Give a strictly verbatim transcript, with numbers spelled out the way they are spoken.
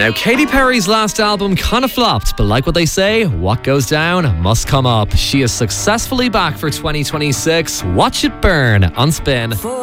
Now, Katy Perry's last album kind of flopped, but like what they say, what goes down must come up. She is successfully back for twenty twenty-six. Watch it burn on Spin.